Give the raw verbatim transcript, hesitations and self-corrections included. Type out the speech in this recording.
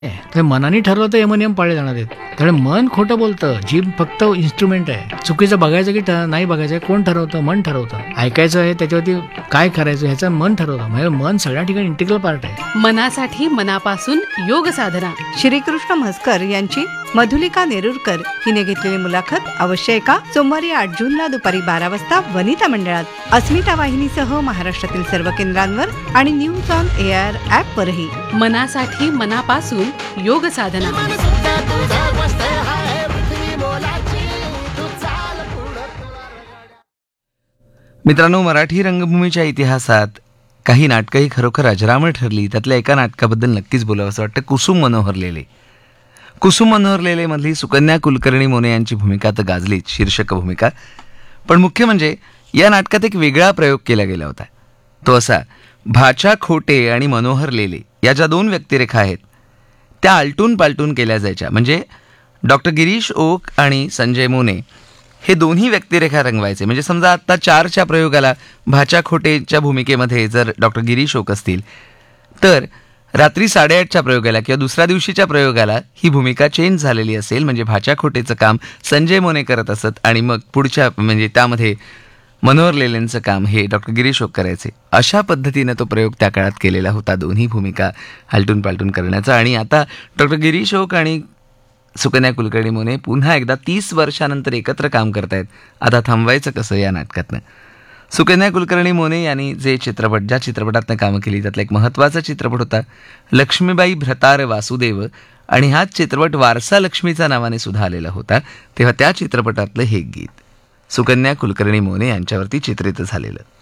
ते मनाने ठरवलं तर यम नियम पाळले जाणार आहेत. त्यामुळे मन खोटं बोलतं, जीभ फक्त इन्स्ट्रुमेंट आहे. चुकीचं बघायचं की ठ- नाही बघायचं कोण ठरवतं? मन ठरवतं. ऐकायचं आहे त्याच्यावरती काय करायचं ह्याचं मन ठरवतं. म्हणजे मन सगळ्या ठिकाणी इंटिग्रल पार्ट आहे. मनासाठी मनापासून योग साधना. श्रीकृष्ण म्हसकर यांची मधुलिका नेरुरकर हिने घेतलेली मुलाखत अवश्य ऐका. सोमवारी आठ जूनला दुपारी बारा वाजता वनिता मंडळात अस्मिता वाहिनीसह महाराष्ट्रातील सर्व केंद्रांवर आणि न्यूज ऑन एअर ऍप वरही. मनासाठी मनापासून योग साधना. मित्रांनो, मराठी रंगभूमीच्या इतिहासात काही नाटकंही खरोखर अजरामर ठरली. त्यातल्या एका नाटकाबद्दल नक्कीच बोलावं असं वाटतं. कुसुम मनोहर लेले. कुसुम मनोहर लेले मधली सुकन्या कुलकर्णी मोने यांची भूमिका तर गाजलीच, शीर्षक भूमिका. पण मुख्य म्हणजे या नाटकात एक वेगळा प्रयोग केला गेला होता. तो असा, भाच्या खोटे आणि मनोहर लेले या ज्या दोन व्यक्तिरेखा आहेत त्या आलटून पालटून केल्या जायच्या. म्हणजे डॉक्टर गिरीश ओक आणि संजय मोने हे दोन्ही व्यक्तिरेखा रंगवायचे. म्हणजे समजा आत्ता चारच्या प्रयोगाला भाच्या खोटेच्या भूमिकेमध्ये जर डॉक्टर गिरीश ओक असतील, तर रात्री साडेआठच्या प्रयोगाला किंवा दुसऱ्या दिवशीच्या प्रयोगाला ही भूमिका चेंज झालेली असेल. म्हणजे भाच्या खोटेचं काम संजय मोने करत असत आणि मग पुढच्या म्हणजे त्यामध्ये मनोहर लेलेंचं काम हे डॉक्टर गिरीश ओक करायचे. अशा पद्धतीनं तो प्रयोग त्या काळात केलेला होता, दोन्ही भूमिका हलटून पालटून करण्याचा. आणि आता डॉक्टर गिरीश ओक आणि सुकन्या कुलकर्णी मोने पुन्हा एकदा तीस वर्षानंतर एकत्र काम करतायत. आता थांबवायचं कसं या नाटकातनं? सुकन्या कुलकर्णी मोने यांनी जे चित्रपट ज्या चित्रपटातनं कामं केली त्यातला एक महत्त्वाचा चित्रपट होता लक्ष्मीबाई भ्रतार वासुदेव. आणि हाच चित्रपट वारसा लक्ष्मीचा नावाने सुद्धा आलेला होता. तेव्हा त्या चित्रपटातलं हे गीत सुकन्या कुलकर्णी मोने यांच्यावरती चित्रित झालेलं.